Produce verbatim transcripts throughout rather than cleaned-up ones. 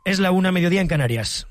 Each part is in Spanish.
Es la una, mediodía en Canarias.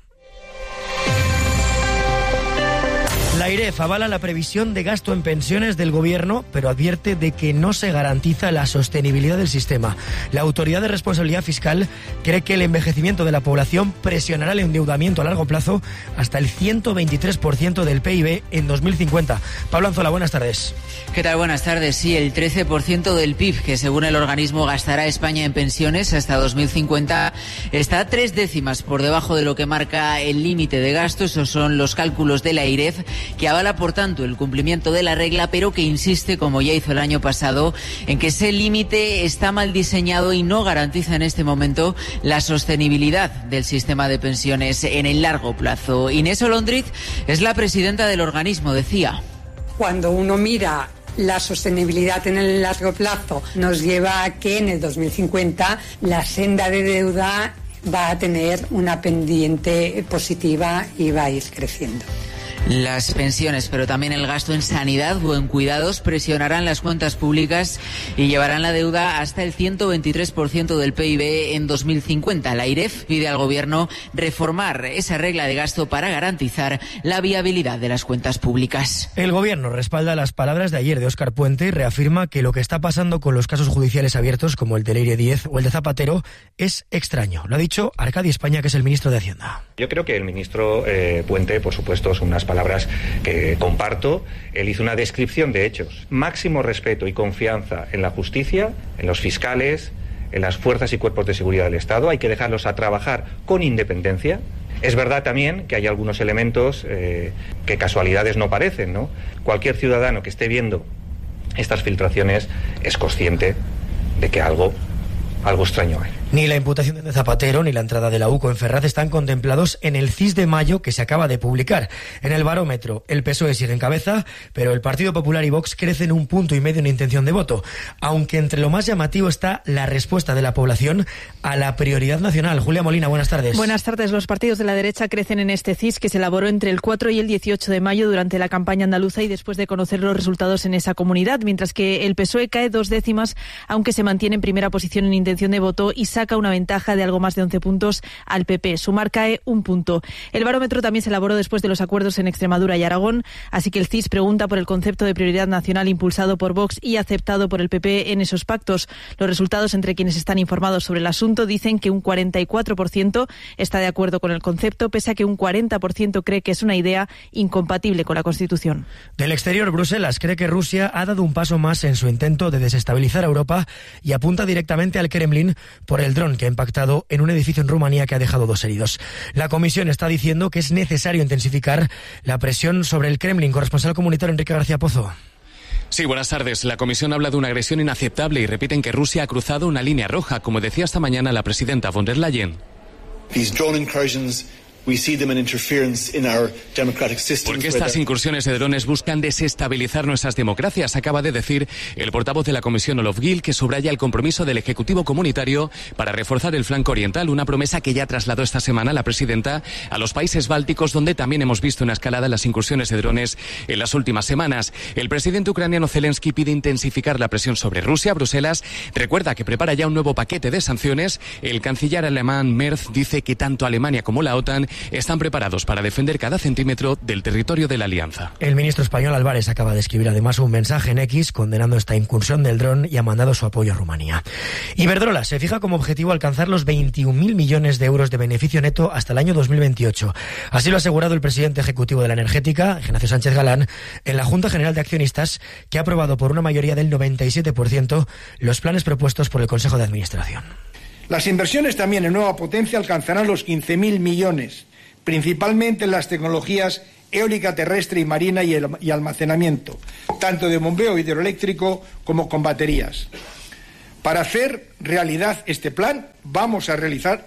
La AIREF avala la previsión de gasto en pensiones del Gobierno, pero advierte de que no se garantiza la sostenibilidad del sistema. La Autoridad de Responsabilidad Fiscal cree que el envejecimiento de la población presionará el endeudamiento a largo plazo hasta el ciento veintitrés por ciento del P I B en dos mil cincuenta. Pablo Anzola, buenas tardes. ¿Qué tal? Buenas tardes. Sí, el trece por ciento del P I B que según el organismo gastará España en pensiones hasta dos mil cincuenta está tres décimas por debajo de lo que marca el límite de gasto. Esos son los cálculos de la AIREF, que avala por tanto el cumplimiento de la regla, pero que insiste, como ya hizo el año pasado, en que ese límite está mal diseñado y no garantiza en este momento la sostenibilidad del sistema de pensiones en el largo plazo. Inés Olondriz es la presidenta del organismo, decía. Cuando uno mira la sostenibilidad en el largo plazo, nos lleva a que en el dos mil cincuenta la senda de deuda va a tener una pendiente positiva y va a ir creciendo. Las pensiones, pero también el gasto en sanidad o en cuidados presionarán las cuentas públicas y llevarán la deuda hasta el ciento veintitrés por ciento del P I B en dos mil cincuenta. La AIREF pide al Gobierno reformar esa regla de gasto para garantizar la viabilidad de las cuentas públicas. El Gobierno respalda las palabras de ayer de Óscar Puente y reafirma que lo que está pasando con los casos judiciales abiertos, como el del Leire diez o el de Zapatero, es extraño. Lo ha dicho Arcadi España, que es el ministro de Hacienda. Yo creo que el ministro eh, Puente, por supuesto, son unas palabras que comparto. Él hizo una descripción de hechos. Máximo respeto y confianza en la justicia, en los fiscales, en las fuerzas y cuerpos de seguridad del Estado. Hay que dejarlos a trabajar con independencia. Es verdad también que hay algunos elementos eh, que casualidades no parecen, ¿no? Cualquier ciudadano que esté viendo estas filtraciones es consciente de que algo, algo extraño hay. Ni la imputación de Zapatero ni la entrada de la U C O en Ferraz están contemplados en el C I S de mayo que se acaba de publicar. En el barómetro, el P S O E sigue en cabeza, pero el Partido Popular y Vox crecen un punto y medio en intención de voto, aunque entre lo más llamativo está la respuesta de la población a la prioridad nacional. Julia Molina, buenas tardes. Buenas tardes. Los partidos de la derecha crecen en este C I S que se elaboró entre el cuatro y el dieciocho de mayo durante la campaña andaluza y después de conocer los resultados en esa comunidad, mientras que el P S O E cae dos décimas, aunque se mantiene en primera posición en intención de voto y saca una ventaja de algo más de once puntos al P P. Sumar cae un punto. El barómetro también se elaboró después de los acuerdos en Extremadura y Aragón, así que el C I S pregunta por el concepto de prioridad nacional impulsado por Vox y aceptado por el P P en esos pactos. Los resultados entre quienes están informados sobre el asunto dicen que un cuarenta y cuatro por ciento está de acuerdo con el concepto, pese a que un cuarenta por ciento cree que es una idea incompatible con la Constitución. Del exterior, Bruselas cree que Rusia ha dado un paso más en su intento de desestabilizar a Europa y apunta directamente al Kremlin por el dron que ha impactado en un edificio en Rumanía que ha dejado dos heridos. La Comisión está diciendo que es necesario intensificar la presión sobre el Kremlin. Corresponsal comunitario Enrique García Pozo. Sí, buenas tardes. La Comisión habla de una agresión inaceptable y repiten que Rusia ha cruzado una línea roja, como decía esta mañana la presidenta von der Leyen. These drone incursions, we see them an interference in our democratic systems. Porque estas incursiones de drones buscan desestabilizar nuestras democracias, acaba de decir el portavoz de la Comisión Olof Gil, que subraya el compromiso del Ejecutivo Comunitario para reforzar el flanco oriental, una promesa que ya trasladó esta semana la presidenta a los países bálticos, donde también hemos visto una escalada en las incursiones de drones en las últimas semanas. El presidente ucraniano Zelensky pide intensificar la presión sobre Rusia. Bruselas recuerda que prepara ya un nuevo paquete de sanciones. El canciller alemán Merz dice que tanto Alemania como la OTAN están preparados para defender cada centímetro del territorio de la alianza. El ministro español Álvarez acaba de escribir además un mensaje en X condenando esta incursión del dron y ha mandado su apoyo a Rumanía. Iberdrola se fija como objetivo alcanzar los veintiún mil millones de euros de beneficio neto hasta el año dos mil veintiocho. Así lo ha asegurado el presidente ejecutivo de la energética, Ignacio Sánchez Galán, en la Junta General de Accionistas, que ha aprobado por una mayoría del noventa y siete por ciento los planes propuestos por el Consejo de Administración. Las inversiones también en nueva potencia alcanzarán los quince mil millones, principalmente en las tecnologías eólica terrestre y marina y, el, y almacenamiento, tanto de bombeo hidroeléctrico como con baterías. Para hacer realidad este plan, vamos a realizar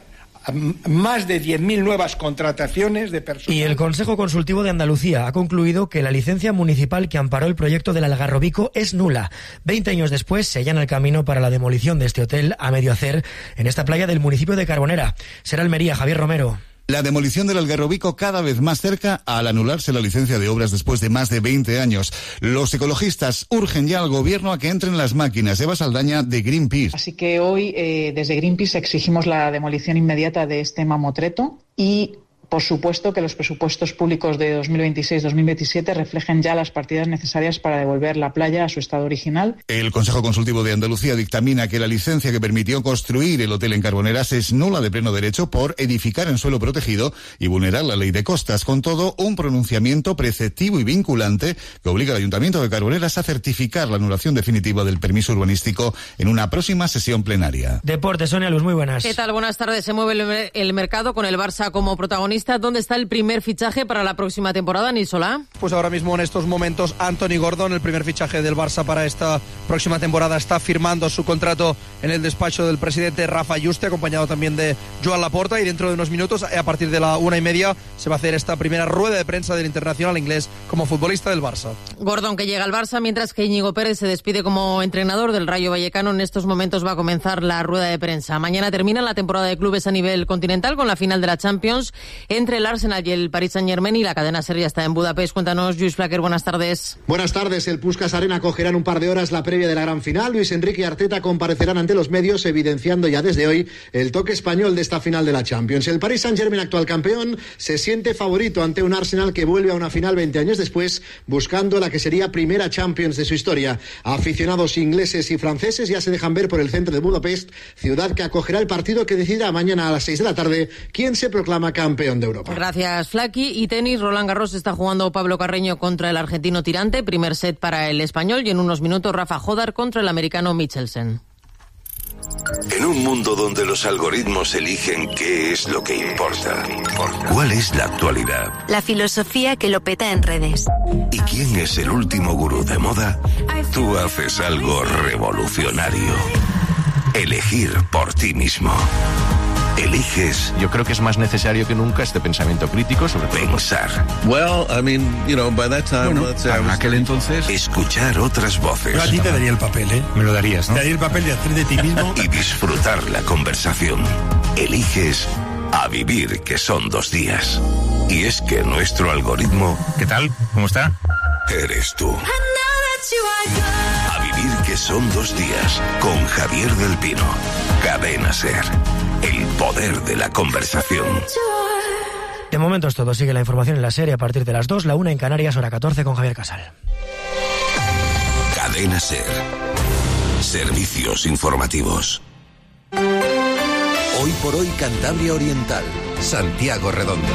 más de diez mil nuevas contrataciones de personas. Y el Consejo Consultivo de Andalucía ha concluido que la licencia municipal que amparó el proyecto del Algarrobico es nula. Veinte años después se allana el camino para la demolición de este hotel a medio hacer en esta playa del municipio de Carbonera. Será Almería, Javier Romero. La demolición del Algarrobico cada vez más cerca al anularse la licencia de obras después de más de veinte años. Los ecologistas urgen ya al gobierno a que entren las máquinas. Eva Saldaña, de Greenpeace. Así que hoy eh, desde Greenpeace exigimos la demolición inmediata de este mamotreto y, por supuesto, que los presupuestos públicos de dos mil veintiséis dos mil veintisiete reflejen ya las partidas necesarias para devolver la playa a su estado original. El Consejo Consultivo de Andalucía dictamina que la licencia que permitió construir el hotel en Carboneras es nula de pleno derecho por edificar en suelo protegido y vulnerar la ley de costas. Con todo, un pronunciamiento preceptivo y vinculante que obliga al Ayuntamiento de Carboneras a certificar la anulación definitiva del permiso urbanístico en una próxima sesión plenaria. Deportes, Sonia Luz, muy buenas. ¿Qué tal? Buenas tardes. Se mueve el, el mercado con el Barça como protagonista. ¿Dónde está el primer fichaje para la próxima temporada, Nisola? Pues ahora mismo en estos momentos Anthony Gordon, el primer fichaje del Barça para esta próxima temporada, está firmando su contrato en el despacho del presidente Rafa Yuste, acompañado también de Joan Laporta, y dentro de unos minutos, a partir de la una y media, se va a hacer esta primera rueda de prensa del internacional inglés como futbolista del Barça. Gordon, que llega al Barça, mientras que Íñigo Pérez se despide como entrenador del Rayo Vallecano. En estos momentos va a comenzar la rueda de prensa. Mañana termina la temporada de clubes a nivel continental con la final de la Champions entre el Arsenal y el Paris Saint-Germain, y la cadena SER ya está en Budapest. Cuéntanos, Lluís Flaquer, buenas tardes. Buenas tardes. El Puskás Arena acogerá en un par de horas la previa de la gran final. Luis Enrique y Arteta comparecerán ante los medios, evidenciando ya desde hoy el toque español de esta final de la Champions. El Paris Saint-Germain, actual campeón, se siente favorito ante un Arsenal que vuelve a una final veinte años después, buscando la que sería primera Champions de su historia. Aficionados ingleses y franceses ya se dejan ver por el centro de Budapest, ciudad que acogerá el partido que decidirá mañana a las seis de la tarde quién se proclama campeón de Europa. Gracias, Flaki. Y tenis, Roland Garros está jugando Pablo Carreño contra el argentino Tirante, primer set para el español, y en unos minutos Rafa Jodar contra el americano Michelsen. En un mundo donde los algoritmos eligen qué es lo que importa, ¿cuál es la actualidad? La filosofía que lo peta en redes. ¿Y quién es el último gurú de moda? Tú haces algo revolucionario. Elegir por ti mismo. Eliges. Yo creo que es más necesario que nunca este pensamiento crítico sobre pensar. Well, I mean, you know, by that time, bueno, en aquel entonces, escuchar otras voces. Yo a ti te daría el papel, ¿eh? Me lo darías, ¿no? Te daría el papel de hacer de ti mismo y disfrutar la conversación. Eliges a vivir, que son dos días. Y es que nuestro algoritmo, ¿qué tal? ¿Cómo está? Eres tú. A vivir, que son dos días, con Javier del Pino. Cadena SER. El poder de la conversación. De momento es todo. Sigue la información en la serie a partir de las dos, la una en Canarias, hora catorce, con Javier Casal. Cadena SER. Servicios informativos. Hoy por hoy, Cantabria Oriental. Santiago Redondo.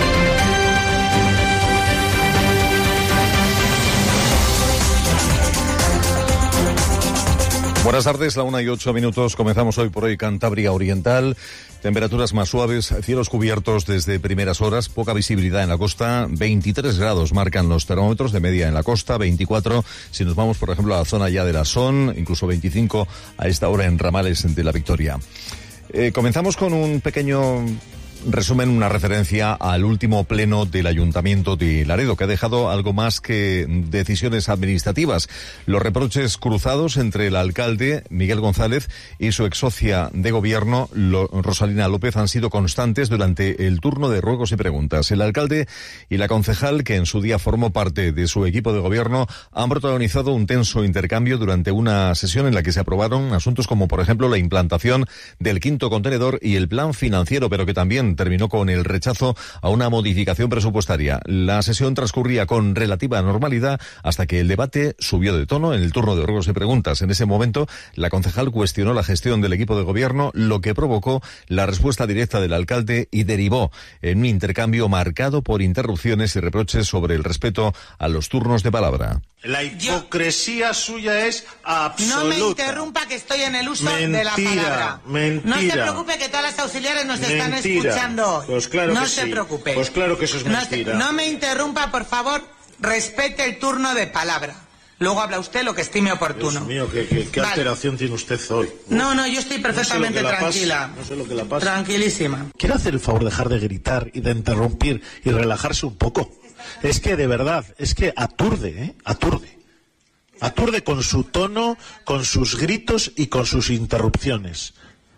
Buenas tardes, la una y ocho minutos. Comenzamos hoy por hoy Cantabria Oriental. Temperaturas más suaves, cielos cubiertos desde primeras horas, poca visibilidad en la costa. veintitrés grados marcan los termómetros de media en la costa, veinticuatro si nos vamos, por ejemplo, a la zona ya de la Son, incluso veinticinco a esta hora en Ramales de la Victoria. Eh, comenzamos con un pequeño resumen, una referencia al último pleno del Ayuntamiento de Laredo, que ha dejado algo más que decisiones administrativas. Los reproches cruzados entre el alcalde, Miguel González, y su exsocia de gobierno, Rosalina López, han sido constantes durante el turno de ruegos y preguntas. El alcalde y la concejal, que en su día formó parte de su equipo de gobierno, han protagonizado un tenso intercambio durante una sesión en la que se aprobaron asuntos como, por ejemplo, la implantación del quinto contenedor y el plan financiero, pero que también terminó con el rechazo a una modificación presupuestaria. La sesión transcurría con relativa normalidad hasta que el debate subió de tono en el turno de ruegos y preguntas. En ese momento, la concejal cuestionó la gestión del equipo de gobierno, lo que provocó la respuesta directa del alcalde y derivó en un intercambio marcado por interrupciones y reproches sobre el respeto a los turnos de palabra. La hipocresía Yo... suya es absoluta. No me interrumpa, que estoy en el uso mentira, de la palabra. Mentira. No se preocupe, que todas las auxiliares nos mentira. están escuchando. Pues claro no que se sí. preocupe. Pues claro que eso es mentira. No, no me interrumpa, por favor. Respete el turno de palabra. Luego habla usted lo que estime oportuno. Dios mío, qué, qué, qué vale. alteración tiene usted hoy. No, no, yo estoy perfectamente no sé tranquila. Pasa, no sé lo que la pasa. Tranquilísima. ¿Quiere hacer el favor de dejar de gritar y de interrumpir y relajarse un poco? Es que, de verdad, es que aturde, ¿eh? Aturde. Aturde con su tono, con sus gritos y con sus interrupciones.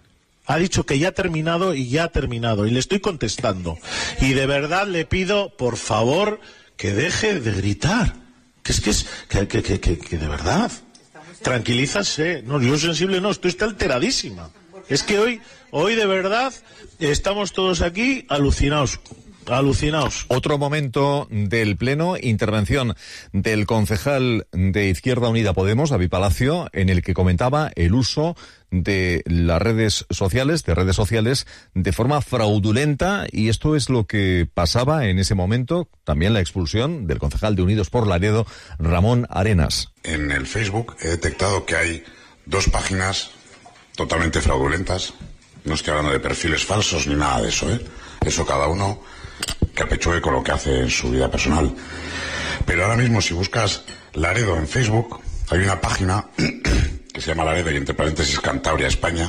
Ha dicho que ya ha terminado y ya ha terminado. Y le estoy contestando. Y de verdad le pido, por favor, que deje de gritar. Que es que es... Que, que, que, que, que de verdad. Tranquilízase. No, yo sensible no, estoy está alteradísima. Es que hoy, hoy de verdad, estamos todos aquí alucinados. Alucinados. Otro momento del pleno, intervención del concejal de Izquierda Unida Podemos, David Palacio, en el que comentaba el uso de las redes sociales, de redes sociales, de forma fraudulenta, y esto es lo que pasaba en ese momento, también la expulsión del concejal de Unidos por Laredo, Ramón Arenas. En el Facebook he detectado que hay dos páginas totalmente fraudulentas. No estoy hablando de perfiles falsos ni nada de eso, ¿eh? Eso cada uno que apechue con lo que hace en su vida personal. Pero ahora mismo, si buscas Laredo en Facebook, hay una página que se llama Laredo y entre paréntesis Cantabria, España,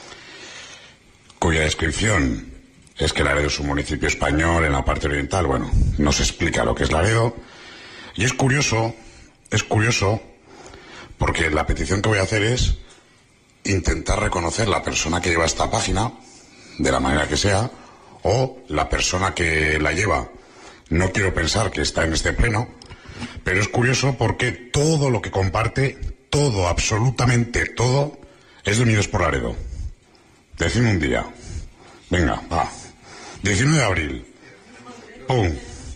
cuya descripción es que Laredo es un municipio español en la parte oriental. Bueno, no se explica lo que es Laredo. Y es curioso, es curioso, porque la petición que voy a hacer es intentar reconocer la persona que lleva esta página, de la manera que sea, o la persona que la lleva. No quiero pensar que está en este pleno, pero es curioso porque todo lo que comparte, todo, absolutamente todo, es de Unidos por Laredo. Decime un día. Venga, va. diecinueve de abril. ¡Pum!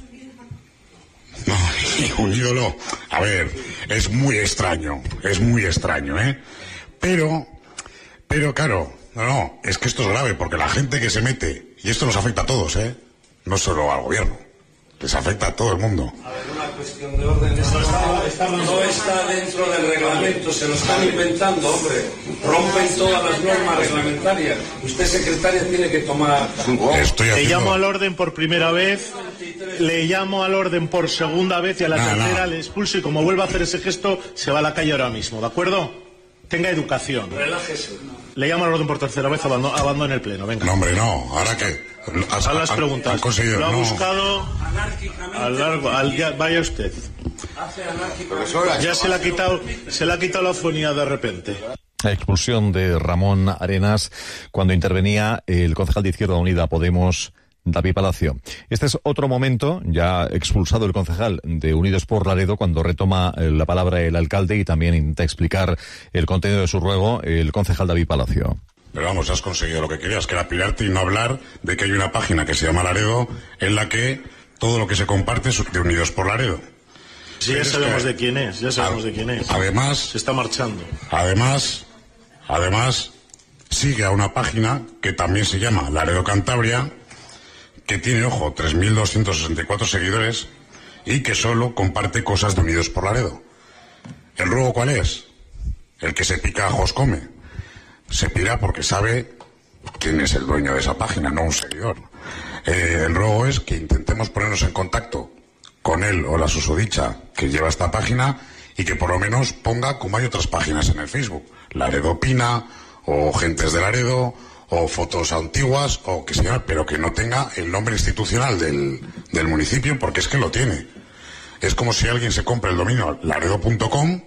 No, un ídolo. A ver, es muy extraño, es muy extraño, ¿eh? Pero, pero claro, no, no, es que esto es grave porque la gente que se mete, y esto nos afecta a todos, ¿eh? No solo al gobierno, les afecta a todo el mundo. A ver, una cuestión de orden. Esto está, está, no está dentro del reglamento, se lo están inventando, hombre. Rompen todas las normas reglamentarias. Usted, secretaria, tiene que tomar... Estoy haciendo... Le llamo al orden por primera vez, le llamo al orden por segunda vez y a la nah, tercera nah. le expulso, y como vuelva a hacer ese gesto, se va a la calle ahora mismo, ¿de acuerdo? Tenga educación. Relájese. Le llamo al orden por tercera vez, abandone, abandone el pleno, venga. No, hombre, no. ¿Ahora qué? Has, a las preguntas. Han conseguido, lo ha no. buscado al largo, al, ya, vaya usted. Ya se le ha quitado, se le ha quitado la fonía de repente. La expulsión de Ramón Arenas cuando intervenía el concejal de Izquierda Unida Podemos, David Palacio. Este es otro momento, ya expulsado el concejal de Unidos por Laredo, cuando retoma la palabra el alcalde y también intenta explicar el contenido de su ruego el concejal David Palacio. Pero vamos, has conseguido lo que querías, que era pirarte y no hablar de que hay una página que se llama Laredo en la que todo lo que se comparte es de Unidos por Laredo. Sí, ya sabemos de quién es, ya sabemos de quién es. Además... Se está marchando. Además, además, sigue a una página que también se llama Laredo Cantabria, que tiene, ojo, tres mil doscientos sesenta y cuatro seguidores y que solo comparte cosas de Unidos por Laredo. ¿El ruego cuál es? El que se pica ajos come. Se pira porque sabe quién es el dueño de esa página, no un seguidor. Eh, el ruego es que intentemos ponernos en contacto con él o la susodicha que lleva esta página y que por lo menos ponga como hay otras páginas en el Facebook. Laredo Opina, o Gentes de Laredo, o fotos antiguas, o que sea, pero que no tenga el nombre institucional del, del municipio, porque es que lo tiene. Es como si alguien se compra el dominio laredo punto com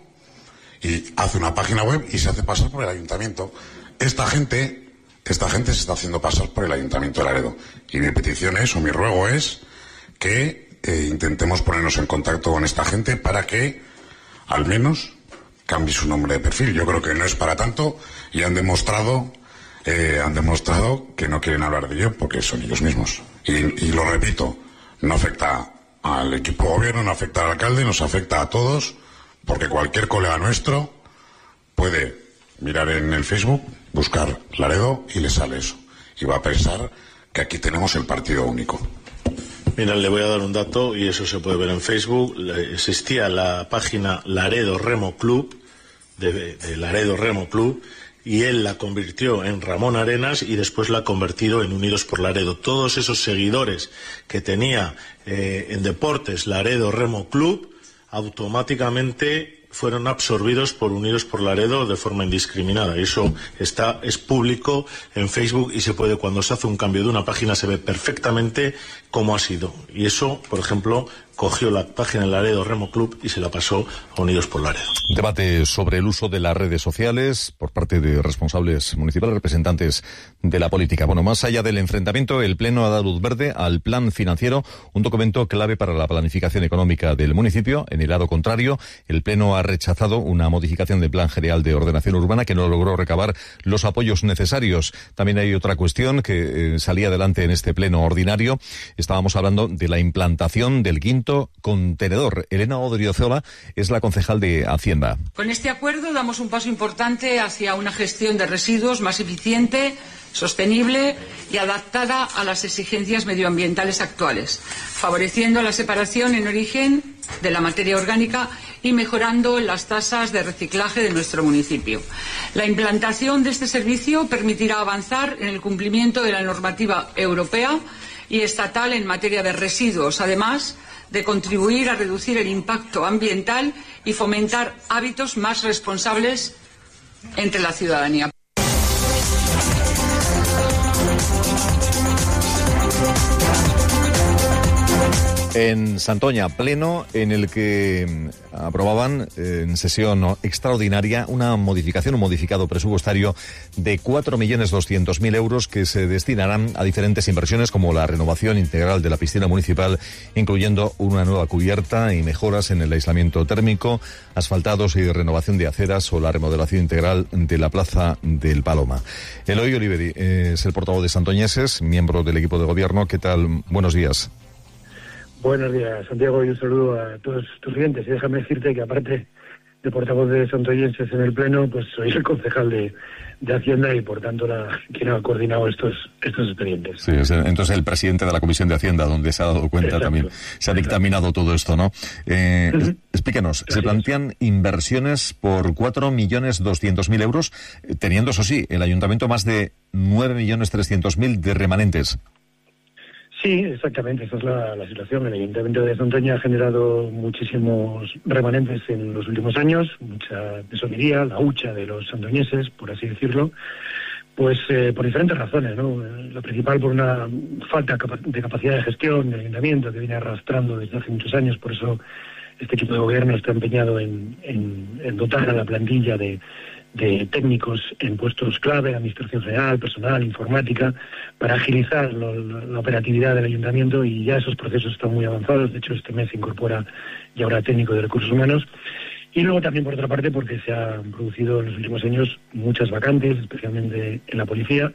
y hace una página web y se hace pasar por el ayuntamiento. Esta gente, esta gente se está haciendo pasar por el ayuntamiento de Laredo. Y mi petición es, o mi ruego es, que eh, intentemos ponernos en contacto con esta gente para que, al menos, cambie su nombre de perfil. Yo creo que no es para tanto y han demostrado, eh, han demostrado que no quieren hablar de ello porque son ellos mismos. Y, y lo repito, no afecta al equipo de gobierno, no afecta al alcalde, nos afecta a todos, porque cualquier colega nuestro puede mirar en el Facebook, buscar Laredo y le sale eso. Y va a pensar que aquí tenemos el partido único. Mira, le voy a dar un dato y eso se puede ver en Facebook. Existía la página Laredo Remo Club, de, de Laredo Remo Club, y él la convirtió en Ramón Arenas y después la ha convertido en Unidos por Laredo. Todos esos seguidores que tenía eh, en deportes Laredo Remo Club automáticamente fueron absorbidos por Unidos por Laredo de forma indiscriminada. Y eso está, es público en Facebook y se puede, cuando se hace un cambio de una página, se ve perfectamente cómo ha sido. Y eso, por ejemplo, cogió la página del Laredo Remo Club y se la pasó a Unidos por Laredo. Debate sobre el uso de las redes sociales por parte de responsables municipales, representantes de la política. Bueno, más allá del enfrentamiento, el Pleno ha dado luz verde al Plan Financiero, un documento clave para la planificación económica del municipio. En el lado contrario, el Pleno ha rechazado una modificación del Plan General de Ordenación Urbana que no logró recabar los apoyos necesarios. También hay otra cuestión que eh, salía adelante en este Pleno ordinario. Estábamos hablando de la implantación del quinto contenedor. Elena Odriozola es la concejal de Hacienda. Con este acuerdo damos un paso importante hacia una gestión de residuos más eficiente, sostenible y adaptada a las exigencias medioambientales actuales, favoreciendo la separación en origen de la materia orgánica y mejorando las tasas de reciclaje de nuestro municipio. La implantación de este servicio permitirá avanzar en el cumplimiento de la normativa europea y estatal en materia de residuos, además de contribuir a reducir el impacto ambiental y fomentar hábitos más responsables entre la ciudadanía. En Santoña, pleno en el que aprobaban eh, en sesión extraordinaria una modificación, un modificado presupuestario de cuatro millones doscientos mil euros que se destinarán a diferentes inversiones como la renovación integral de la piscina municipal, incluyendo una nueva cubierta y mejoras en el aislamiento térmico, asfaltados y renovación de aceras o la remodelación integral de la Plaza del Paloma. Eloy Oliveri eh, es el portavoz de Santoñeses, miembro del equipo de gobierno. ¿Qué tal? Buenos días. Buenos días, Santiago, y un saludo a todos tus clientes. Y déjame decirte que aparte de portavoz de Santoñenses en el Pleno, pues soy el concejal de, de Hacienda y por tanto la, quien ha coordinado estos estos expedientes. Sí, es el, entonces el presidente de la Comisión de Hacienda, donde se ha dado cuenta. Exacto. También, se ha dictaminado Exacto. todo esto, ¿no? Eh, uh-huh. Explíquenos, Gracias. Se plantean inversiones por cuatro millones doscientos mil euros, teniendo, eso sí, el Ayuntamiento más de nueve millones trescientos mil de remanentes. Sí, exactamente, esa es la, la situación. El Ayuntamiento de Santoña ha generado muchísimos remanentes en los últimos años, mucha tesorería, la hucha de los santoñeses, por así decirlo, pues eh, por diferentes razones, ¿no? La principal por una falta de capacidad de gestión del Ayuntamiento que viene arrastrando desde hace muchos años, por eso este equipo de gobierno está empeñado en, en, en dotar a la plantilla de de técnicos en puestos clave, administración general, personal, informática, para agilizar lo, lo, la operatividad del ayuntamiento, y ya esos procesos están muy avanzados. De hecho, este mes se incorpora ya ahora técnico de recursos humanos. Y luego también, por otra parte, porque se han producido en los últimos años muchas vacantes, especialmente en la policía,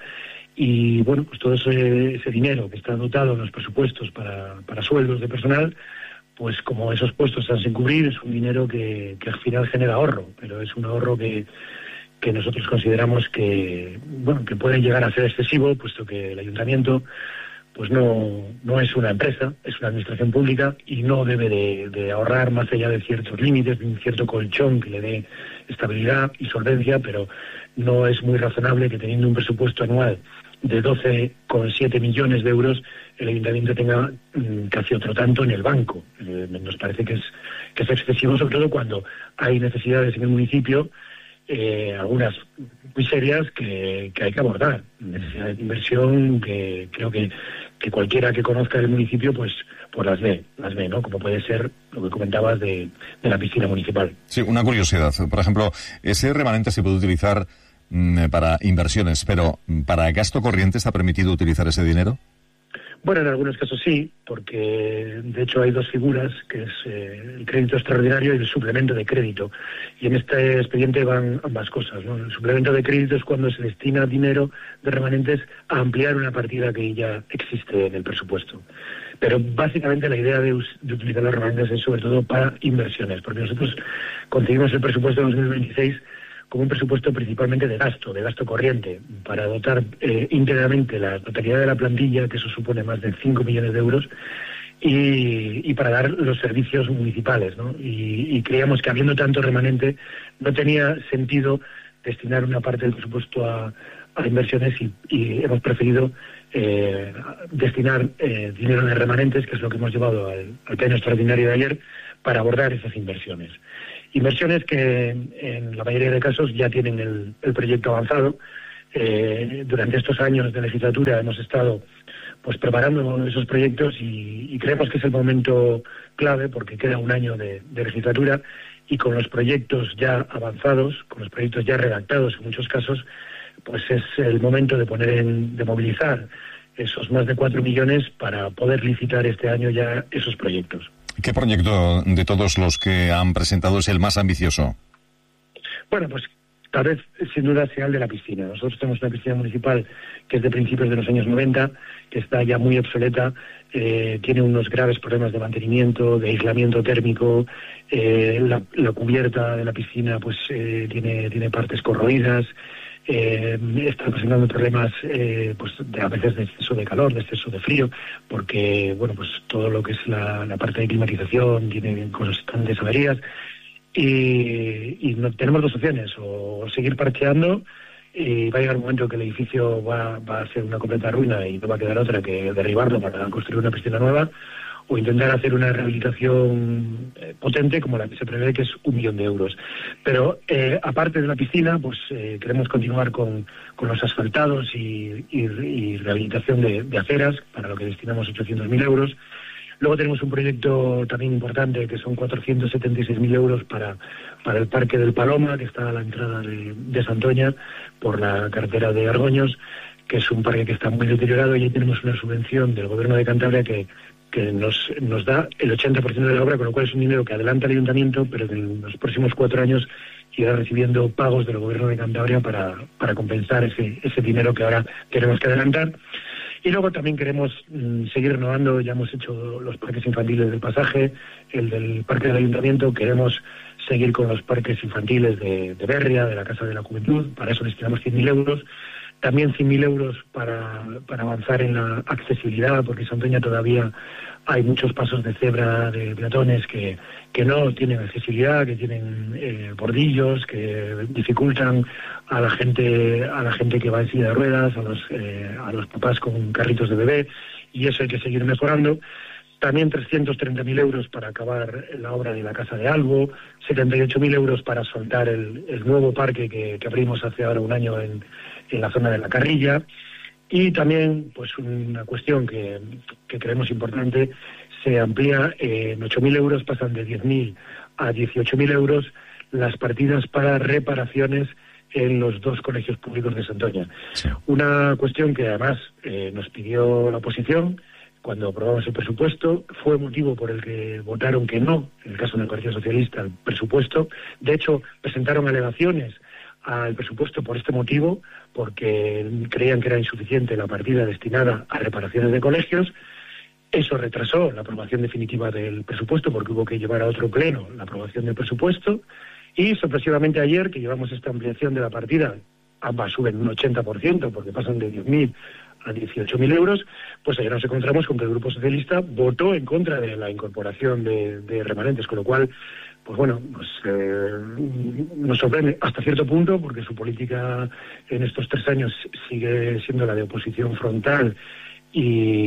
y bueno, pues todo ese, ese dinero que está dotado en los presupuestos para, para sueldos de personal, pues como esos puestos están sin cubrir, es un dinero que, que al final genera ahorro, pero es un ahorro que que nosotros consideramos que bueno que puede llegar a ser excesivo, puesto que el ayuntamiento pues no no es una empresa, es una administración pública y no debe de, de ahorrar más allá de ciertos límites, de un cierto colchón que le dé estabilidad y solvencia, pero no es muy razonable que, teniendo un presupuesto anual de doce coma siete millones de euros, el ayuntamiento tenga mm, casi otro tanto en el banco. Eh, nos parece que es que es excesivo, sobre todo cuando hay necesidades en el municipio, Eh, algunas muy serias que, que hay que abordar. Necesidades de inversión que creo que, que cualquiera que conozca el municipio pues pues las ve, las ve, ¿no? Como puede ser lo que comentabas de, de la piscina municipal. Sí, una curiosidad. Por ejemplo, ese remanente se puede utilizar mmm, para inversiones, pero ¿para gasto corriente está permitido utilizar ese dinero? Bueno, en algunos casos sí, porque de hecho hay dos figuras, que es eh, el crédito extraordinario y el suplemento de crédito. Y en este expediente van ambas cosas, ¿no? El suplemento de crédito es cuando se destina dinero de remanentes a ampliar una partida que ya existe en el presupuesto. Pero básicamente la idea de, us- de utilizar los remanentes es sobre todo para inversiones, porque nosotros concebimos el presupuesto de dos mil veintiséis como un presupuesto principalmente de gasto, de gasto corriente, para dotar eh, íntegramente la totalidad de la plantilla, que eso supone más de cinco millones de euros, y, y para dar los servicios municipales, ¿no? Y, y creíamos que, habiendo tanto remanente, no tenía sentido destinar una parte del presupuesto a, a inversiones, y, y hemos preferido eh, destinar eh, dinero de remanentes, que es lo que hemos llevado al, al pleno extraordinario de ayer, para abordar esas inversiones. Inversiones que en la mayoría de casos ya tienen el, el proyecto avanzado. Eh, durante estos años de legislatura hemos estado pues preparando esos proyectos y, y creemos que es el momento clave porque queda un año de, de legislatura y con los proyectos ya avanzados, con los proyectos ya redactados en muchos casos, pues es el momento de poner en, de movilizar esos más de cuatro millones para poder licitar este año ya esos proyectos. ¿Qué proyecto de todos los que han presentado es el más ambicioso? Bueno, pues tal vez sin duda sea el de la piscina. Nosotros tenemos una piscina municipal que es de principios de los años noventa, que está ya muy obsoleta, eh, tiene unos graves problemas de mantenimiento, de aislamiento térmico, eh, la, la cubierta de la piscina pues eh, tiene, tiene partes corroídas, eh, está presentando problemas eh, pues de, a veces de exceso de calor, de exceso de frío, porque bueno pues todo lo que es la, la parte de climatización tiene constantes averías. Y, y no, tenemos dos opciones, o seguir parcheando y va a llegar un momento que el edificio va, va a ser una completa ruina y no va a quedar otra que derribarlo para construir una piscina nueva, o intentar hacer una rehabilitación eh, potente como la que se prevé, que es un millón de euros. Pero eh, aparte de la piscina, pues eh, queremos continuar con, con los asfaltados y, y, y rehabilitación de, de aceras, para lo que destinamos ochocientos mil euros. Luego tenemos un proyecto también importante que son cuatrocientos setenta y seis mil euros para, para el Parque del Paloma, que está a la entrada de, de Santoña por la carretera de Argoños, que es un parque que está muy deteriorado, y ahí tenemos una subvención del Gobierno de Cantabria que, que nos, nos da el ochenta por ciento de la obra, con lo cual es un dinero que adelanta el Ayuntamiento, pero que en los próximos cuatro años irá recibiendo pagos del Gobierno de Cantabria para, para compensar ese, ese dinero que ahora tenemos que adelantar. Y luego también queremos mmm, seguir renovando, ya hemos hecho los parques infantiles del Pasaje, el del Parque del Ayuntamiento, queremos seguir con los parques infantiles de, de Berria, de la Casa de la Juventud, para eso destinamos cien mil euros, también cien mil euros para, para avanzar en la accesibilidad, porque en Santoña todavía hay muchos pasos de cebra de peatones que, que no tienen accesibilidad, que tienen eh, bordillos, que dificultan a la gente a la gente que va en silla de ruedas, a los eh, a los papás con carritos de bebé, y eso hay que seguir mejorando. También trescientos treinta mil euros para acabar la obra de la Casa de Albo, setenta y ocho mil euros para soltar el, el nuevo parque que, que abrimos hace ahora un año en, en la zona de la Carrilla. Y también, pues una cuestión que, que creemos importante, se amplía eh, en ocho mil euros, pasan de diez mil a dieciocho mil euros las partidas para reparaciones en los dos colegios públicos de Santoña. Sí. Una cuestión que además eh, nos pidió la oposición cuando aprobamos el presupuesto, fue motivo por el que votaron que no, en el caso del Partido Socialista, el presupuesto. De hecho, presentaron alegaciones al presupuesto por este motivo, porque creían que era insuficiente la partida destinada a reparaciones de colegios. Eso retrasó la aprobación definitiva del presupuesto, porque hubo que llevar a otro pleno la aprobación del presupuesto, y sorpresivamente ayer, que llevamos esta ampliación de la partida, ambas suben un ochenta por ciento, porque pasan de diez mil a dieciocho mil euros, pues ayer nos encontramos con que el Grupo Socialista votó en contra de la incorporación de, de remanentes, con lo cual, pues bueno, pues, eh, nos sorprende hasta cierto punto, porque su política en estos tres años sigue siendo la de oposición frontal y,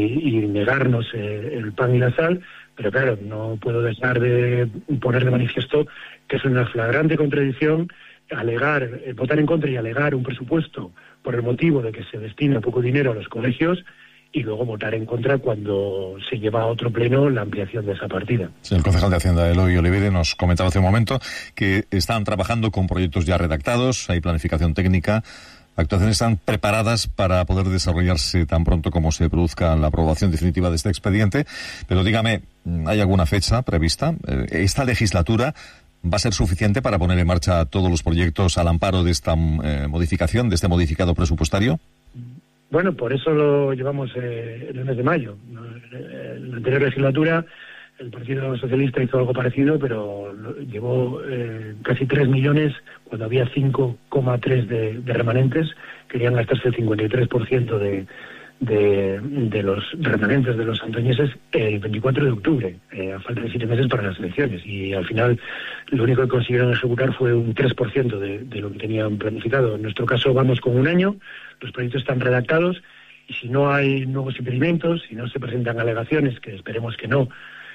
y negarnos eh, el pan y la sal, pero claro, no puedo dejar de poner de manifiesto que es una flagrante contradicción alegar, eh, votar en contra y alegar un presupuesto por el motivo de que se destina poco dinero a los colegios, y luego votar en contra cuando se lleva a otro pleno la ampliación de esa partida. Sí, el concejal de Hacienda, Eloy Olivide, nos comentaba hace un momento que están trabajando con proyectos ya redactados, hay planificación técnica, actuaciones están preparadas para poder desarrollarse tan pronto como se produzca la aprobación definitiva de este expediente. Pero dígame, ¿hay alguna fecha prevista? ¿Esta legislatura va a ser suficiente para poner en marcha todos los proyectos al amparo de esta eh, modificación, de este modificado presupuestario? Bueno, por eso lo llevamos eh, en el mes de mayo. En la anterior legislatura el Partido Socialista hizo algo parecido, pero llevó eh, casi tres millones cuando había cinco coma tres de, de remanentes. Querían gastarse el cincuenta y tres por ciento de, de, de los remanentes de los santoñeses el veinticuatro de octubre, eh, a falta de siete meses para las elecciones. Y al final lo único que consiguieron ejecutar fue un tres por ciento de, de lo que tenían planificado. En nuestro caso vamos con un año, los proyectos están redactados, y si no hay nuevos impedimentos, si no se presentan alegaciones, que esperemos que no,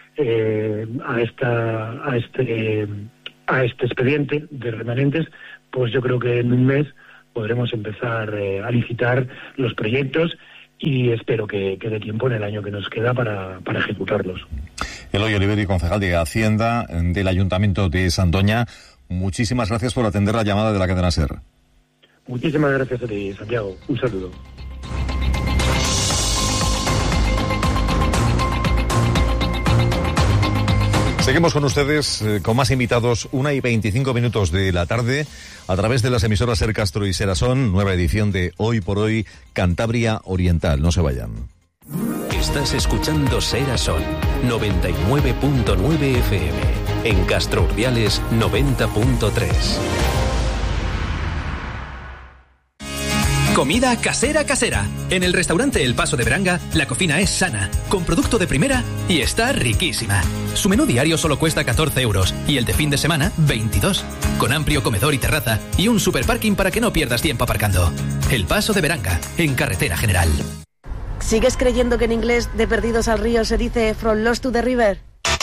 eh, a esta a este a este expediente de remanentes, pues yo creo que en un mes podremos empezar eh, a licitar los proyectos y espero que, que dé tiempo en el año que nos queda para, para ejecutarlos. Eloy Oliveri, concejal de Hacienda del Ayuntamiento de Santoña, muchísimas gracias por atender la llamada de la cadena SER. Muchísimas gracias a ti, Santiago. Un saludo. Seguimos con ustedes, eh, con más invitados, una y veinticinco minutos de la tarde, a través de las emisoras Ser Castro y Serasón, nueva edición de Hoy por Hoy, Cantabria Oriental. No se vayan. Estás escuchando Serasón, noventa y nueve punto nueve F M, en Castro Urdiales, noventa punto tres. Comida casera casera. En el restaurante El Paso de Beranga, la cocina es sana, con producto de primera y está riquísima. Su menú diario solo cuesta catorce euros y el de fin de semana veintidós, con amplio comedor y terraza y un superparking para que no pierdas tiempo aparcando. El Paso de Beranga, en Carretera General. ¿Sigues creyendo que en inglés de perdidos al río se dice from lost to the river?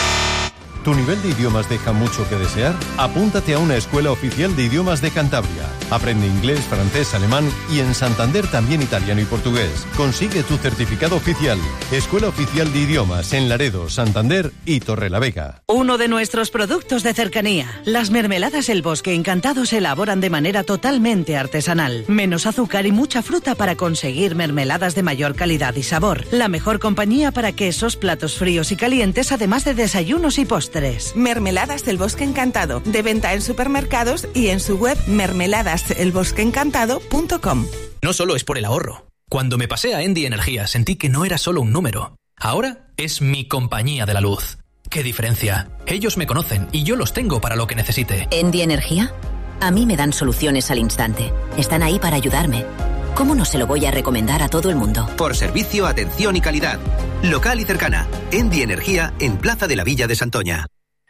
¿Tu nivel de idiomas deja mucho que desear? Apúntate a una escuela oficial de idiomas de Cantabria. Aprende inglés, francés, alemán y en Santander también italiano y portugués. Consigue tu certificado oficial. Escuela Oficial de Idiomas en Laredo, Santander y Torrelavega. Uno de nuestros productos de cercanía. Las mermeladas El Bosque Encantado se elaboran de manera totalmente artesanal. Menos azúcar y mucha fruta para conseguir mermeladas de mayor calidad y sabor. La mejor compañía para quesos, platos fríos y calientes, además de desayunos y postres. Mermeladas del Bosque Encantado, de venta en supermercados y en su web mermeladas el bosque encantado punto com. No solo es por el ahorro. Cuando me pasé a Endy Energía sentí que no era solo un número. Ahora es mi compañía de la luz. ¡Qué diferencia! Ellos me conocen y yo los tengo para lo que necesite. ¿Endy Energía? A mí me dan soluciones al instante. Están ahí para ayudarme. ¿Cómo no se lo voy a recomendar a todo el mundo? Por servicio, atención y calidad. Local y cercana. Endy Energía en Plaza de la Villa de Santoña.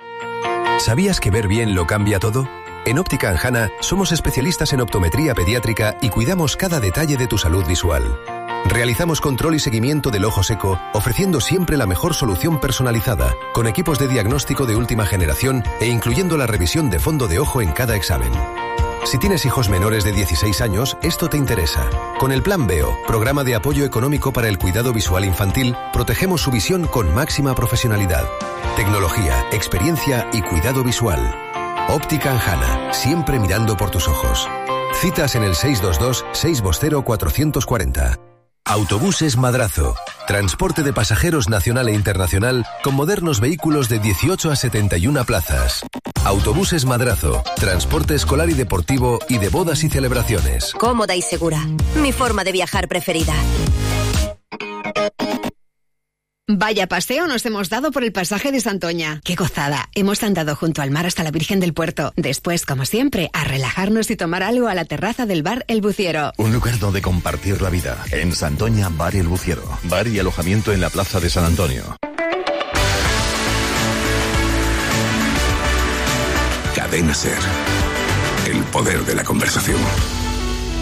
¿Sabías que ver bien lo cambia todo? En Óptica Anjana somos especialistas en optometría pediátrica y cuidamos cada detalle de tu salud visual. Realizamos control y seguimiento del ojo seco, ofreciendo siempre la mejor solución personalizada, con equipos de diagnóstico de última generación e incluyendo la revisión de fondo de ojo en cada examen. Si tienes hijos menores de dieciséis años, esto te interesa. Con el Plan Veo, programa de apoyo económico para el cuidado visual infantil, protegemos su visión con máxima profesionalidad. Tecnología, experiencia y cuidado visual. Óptica Anjana, siempre mirando por tus ojos. Citas en el seis dos dos, seis cero cuatro cuatro cero. Autobuses Madrazo. Transporte de pasajeros nacional e internacional con modernos vehículos de dieciocho a setenta y una plazas. Autobuses Madrazo. Transporte escolar y deportivo y de bodas y celebraciones. Cómoda y segura. Mi forma de viajar preferida. Vaya paseo nos hemos dado por el pasaje de Santoña. ¡Qué gozada! Hemos andado junto al mar hasta la Virgen del Puerto. Después, como siempre, a relajarnos y tomar algo a la terraza del bar El Buciero. Un lugar donde compartir la vida. En Santoña, Bar El Buciero. Bar y alojamiento en la Plaza de San Antonio. Cadena SER. El poder de la conversación.